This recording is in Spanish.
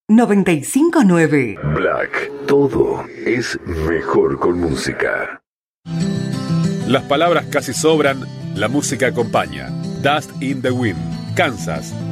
95.9. Black, todo es mejor con música. Las palabras casi sobran, la música acompaña. Dust in the Wind, Kansas,